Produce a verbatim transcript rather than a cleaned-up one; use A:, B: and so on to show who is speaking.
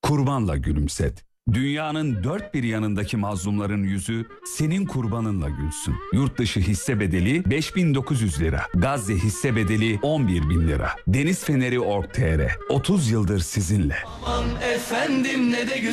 A: Kurbanla gülümset. Dünyanın dört bir yanındaki mazlumların yüzü senin kurbanınla gülsün. Yurt dışı hisse bedeli beş bin dokuz yüz lira. Gazze hisse bedeli on bir bin lira. Deniz Feneri nokta org nokta tr otuz yıldır sizinle.
B: Aman efendim ne de güzel.